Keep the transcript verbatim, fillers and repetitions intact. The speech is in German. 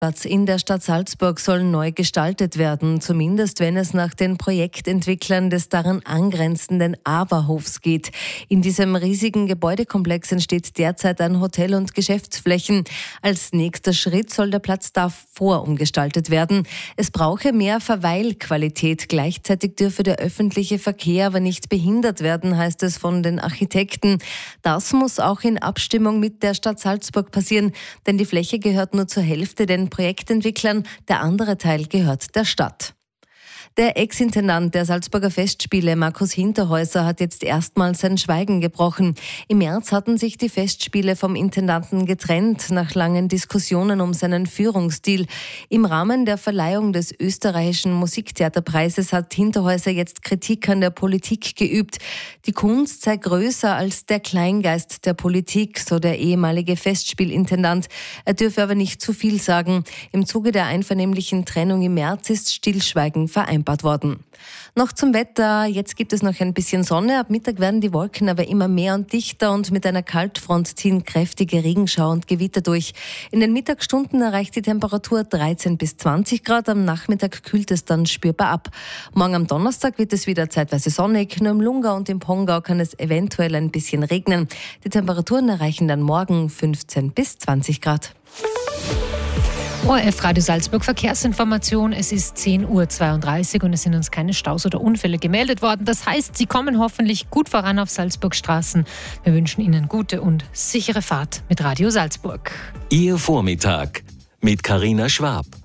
Platz in der Stadt Salzburg soll neu gestaltet werden, zumindest wenn es nach den Projektentwicklern des daran angrenzenden Awerhofs geht. In diesem riesigen Gebäudekomplex entsteht derzeit ein Hotel und Geschäftsflächen. Als nächster Schritt soll der Platz davor umgestaltet werden. Es brauche mehr Verweilqualität. Gleichzeitig dürfe der öffentliche Verkehr aber nicht behindert werden, heißt es von den Architekten. Das muss auch in Abstimmung mit der Stadt Salzburg passieren, denn die Fläche gehört nur zur Hälfte den Projektentwicklern, der andere Teil gehört der Stadt. Der Ex-Intendant der Salzburger Festspiele, Markus Hinterhäuser, hat jetzt erstmals sein Schweigen gebrochen. Im März hatten sich die Festspiele vom Intendanten getrennt, nach langen Diskussionen um seinen Führungsstil. Im Rahmen der Verleihung des österreichischen Musiktheaterpreises hat Hinterhäuser jetzt Kritik an der Politik geübt. Die Kunst sei größer als der Kleingeist der Politik, so der ehemalige Festspielintendant. Er dürfe aber nicht zu viel sagen. Im Zuge der einvernehmlichen Trennung im März ist Stillschweigen vereinbart worden. Noch zum Wetter. Jetzt gibt es noch ein bisschen Sonne. Ab Mittag werden die Wolken aber immer mehr und dichter und mit einer Kaltfront ziehen kräftige Regenschauer und Gewitter durch. In den Mittagsstunden erreicht die Temperatur dreizehn bis zwanzig Grad. Am Nachmittag kühlt es dann spürbar ab. Morgen am Donnerstag wird es wieder zeitweise sonnig. Nur im Lungau und im Pongau kann es eventuell ein bisschen regnen. Die Temperaturen erreichen dann morgen fünfzehn bis zwanzig Grad. O R F Radio Salzburg Verkehrsinformation. Es ist zehn Uhr zweiunddreißig und es sind uns keine Staus oder Unfälle gemeldet worden. Das heißt, Sie kommen hoffentlich gut voran auf Salzburgstraßen. Wir wünschen Ihnen gute und sichere Fahrt mit Radio Salzburg. Ihr Vormittag mit Carina Schwab.